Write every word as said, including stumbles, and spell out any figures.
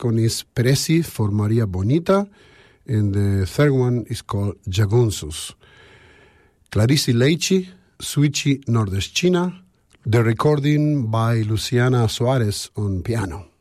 second is Presi for Maria Bonita, and the third one is called Jagunsus. Clarice Leici, Suici Nordescina, the recording by Luciana Suarez on piano.